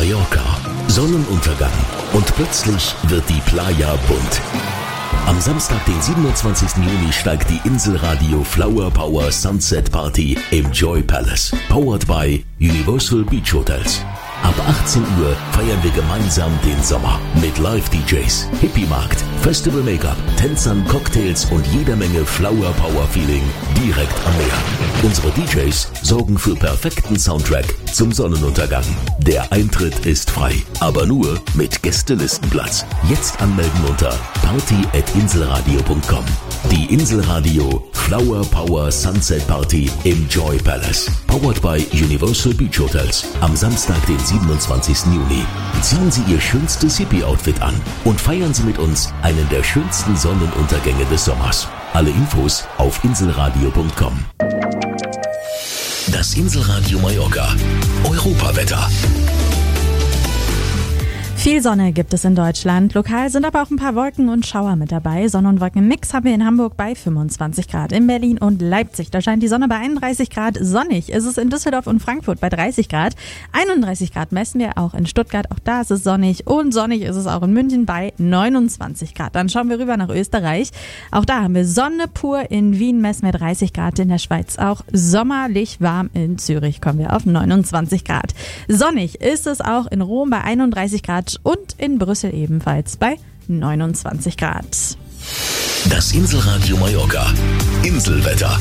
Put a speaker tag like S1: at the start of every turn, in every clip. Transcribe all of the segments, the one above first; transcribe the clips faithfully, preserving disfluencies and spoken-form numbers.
S1: Mallorca. Sonnenuntergang. Und plötzlich wird die Playa bunt. Am Samstag, den siebenundzwanzigsten Juni, steigt die Inselradio Flower Power Sunset Party im Joy Palace. Powered by Universal Beach Hotels. Ab achtzehn Uhr feiern wir gemeinsam den Sommer mit Live-D Js, Hippie-Markt, Festival-Make-up, Tänzern, Cocktails und jeder Menge Flower-Power-Feeling direkt am Meer. Unsere D Js sorgen für perfekten Soundtrack zum Sonnenuntergang. Der Eintritt ist frei, aber nur mit Gästelistenplatz. Jetzt anmelden unter party at inselradio punkt com. Die Inselradio Flower Power Sunset Party im Joy Palace. Powered by Universal Beach Hotels. Am Samstag, den siebenundzwanzigsten Juni. Ziehen Sie Ihr schönstes Hippie-Outfit an und feiern Sie mit uns einen der schönsten Sonnenuntergänge des Sommers. Alle Infos auf inselradio punkt com. Das Inselradio Mallorca. Europawetter.
S2: Viel Sonne gibt es in Deutschland. Lokal sind aber auch ein paar Wolken und Schauer mit dabei. Sonne- und Wolkenmix haben wir in Hamburg bei fünfundzwanzig Grad. In Berlin und Leipzig, da scheint die Sonne bei einunddreißig Grad. Sonnig ist es in Düsseldorf und Frankfurt bei dreißig Grad. einunddreißig Grad messen wir auch in Stuttgart. Auch da ist es sonnig. Und sonnig ist es auch in München bei neunundzwanzig Grad. Dann schauen wir rüber nach Österreich. Auch da haben wir Sonne pur. In Wien messen wir dreißig Grad. In der Schweiz auch sommerlich warm. In Zürich kommen wir auf neunundzwanzig Grad. Sonnig ist es auch in Rom bei einunddreißig Grad. Und in Brüssel ebenfalls bei neunundzwanzig Grad.
S1: Das Inselradio Mallorca. Inselwetter.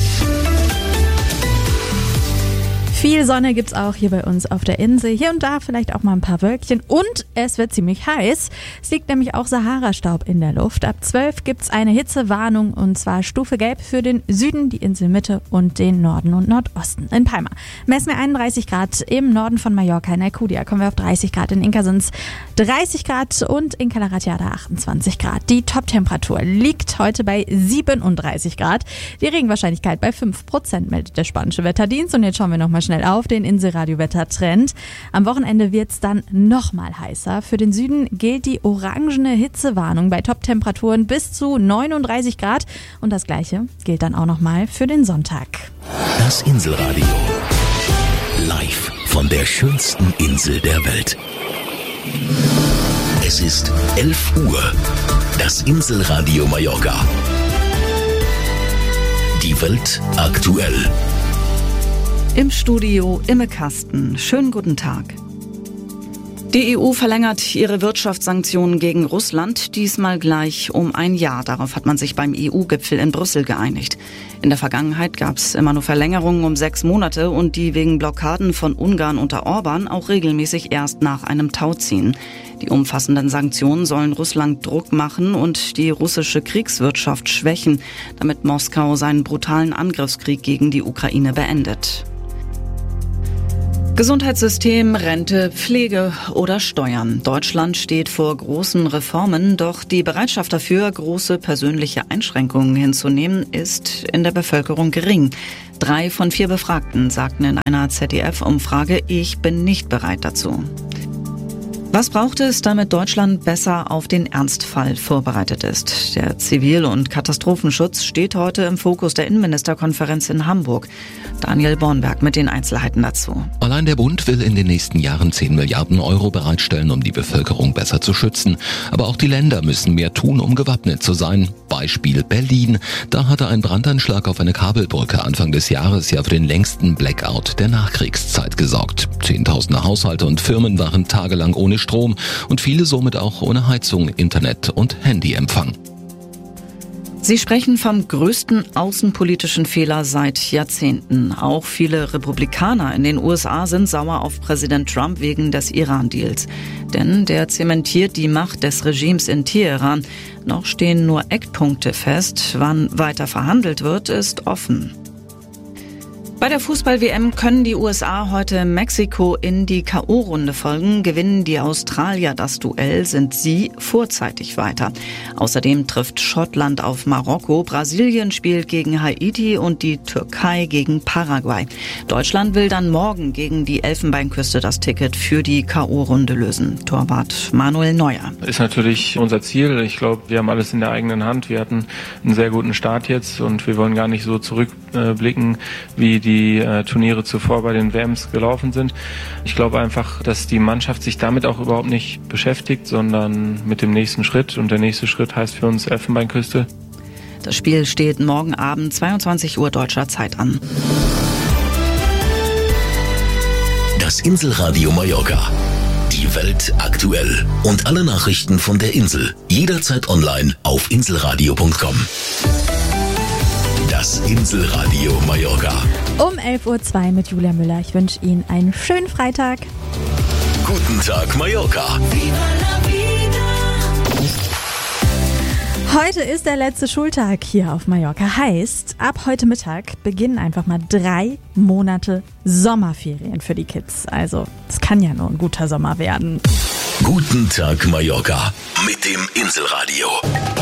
S2: Viel Sonne gibt's auch hier bei uns auf der Insel. Hier und da vielleicht auch mal ein paar Wölkchen. Und es wird ziemlich heiß. Es liegt nämlich auch Sahara-Staub in der Luft. Ab zwölf gibt's eine Hitzewarnung und zwar Stufe Gelb für den Süden, die Inselmitte und den Norden und Nordosten. In Palma messen wir einunddreißig Grad. Im Norden von Mallorca in Alcudia kommen wir auf dreißig Grad. In Inca sind's dreißig Grad und in Cala Ratjada achtundzwanzig Grad. Die Top-Temperatur liegt heute bei siebenunddreißig Grad. Die Regenwahrscheinlichkeit bei fünf Prozent, meldet der spanische Wetterdienst. Und jetzt schauen wir nochmal schnell auf den Inselradio-Wettertrend. Am Wochenende wird es dann nochmal heißer. Für den Süden gilt die orangene Hitzewarnung bei Top-Temperaturen bis zu neununddreißig Grad. Und das Gleiche gilt dann auch nochmal für den Sonntag.
S1: Das Inselradio. Live von der schönsten Insel der Welt. Es ist elf Uhr. Das Inselradio Mallorca. Die Welt aktuell.
S3: Im Studio Imme Kasten. Schönen guten Tag. Die E U verlängert ihre Wirtschaftssanktionen gegen Russland, diesmal gleich um ein Jahr. Darauf hat man sich beim E U-Gipfel in Brüssel geeinigt. In der Vergangenheit gab es immer nur Verlängerungen um sechs Monate und die wegen Blockaden von Ungarn unter Orban auch regelmäßig erst nach einem Tauziehen. Die umfassenden Sanktionen sollen Russland Druck machen und die russische Kriegswirtschaft schwächen, damit Moskau seinen brutalen Angriffskrieg gegen die Ukraine beendet. Gesundheitssystem, Rente, Pflege oder Steuern. Deutschland steht vor großen Reformen, doch die Bereitschaft dafür, große persönliche Einschränkungen hinzunehmen, ist in der Bevölkerung gering. Drei von vier Befragten sagten in einer Z D F-Umfrage, ich bin nicht bereit dazu. Was braucht es, damit Deutschland besser auf den Ernstfall vorbereitet ist? Der Zivil- und Katastrophenschutz steht heute im Fokus der Innenministerkonferenz in Hamburg. Daniel Bornberg mit den Einzelheiten dazu.
S4: Allein der Bund will in den nächsten Jahren zehn Milliarden Euro bereitstellen, um die Bevölkerung besser zu schützen. Aber auch die Länder müssen mehr tun, um gewappnet zu sein. Beispiel Berlin. Da hatte ein Brandanschlag auf eine Kabelbrücke Anfang des Jahres ja für den längsten Blackout der Nachkriegszeit gesorgt. Zehntausende Haushalte und Firmen waren tagelang ohne Strom und viele somit auch ohne Heizung, Internet und Handyempfang.
S3: Sie sprechen vom größten außenpolitischen Fehler seit Jahrzehnten. Auch viele Republikaner in den U S A sind sauer auf Präsident Trump wegen des Iran-Deals. Denn der zementiert die Macht des Regimes in Teheran. Noch stehen nur Eckpunkte fest. Wann weiter verhandelt wird, ist offen. Bei der Fußball-W M können die U S A heute Mexiko in die K O-Runde folgen. Gewinnen die Australier das Duell, sind sie vorzeitig weiter. Außerdem trifft Schottland auf Marokko, Brasilien spielt gegen Haiti und die Türkei gegen Paraguay. Deutschland will dann morgen gegen die Elfenbeinküste das Ticket für die K O-Runde lösen. Torwart Manuel Neuer.
S5: Ist natürlich unser Ziel. Ich glaube, wir haben alles in der eigenen Hand. Wir hatten einen sehr guten Start jetzt und wir wollen gar nicht so zurückblicken, wie die die äh, Turniere zuvor bei den W Ms gelaufen sind. Ich glaube einfach, dass die Mannschaft sich damit auch überhaupt nicht beschäftigt, sondern mit dem nächsten Schritt. Und der nächste Schritt heißt für uns Elfenbeinküste.
S3: Das Spiel steht morgen Abend zweiundzwanzig Uhr deutscher Zeit an.
S1: Das Inselradio Mallorca. Die Welt aktuell. Und alle Nachrichten von der Insel. Jederzeit online auf inselradio punkt com. Das Inselradio Mallorca.
S2: Um elf Uhr zwei mit Julia Müller. Ich wünsche Ihnen einen schönen Freitag.
S1: Guten Tag Mallorca.
S2: Heute ist der letzte Schultag hier auf Mallorca. Heißt, ab heute Mittag beginnen einfach mal drei Monate Sommerferien für die Kids. Also, es kann ja nur ein guter Sommer werden.
S1: Guten Tag Mallorca mit dem Inselradio.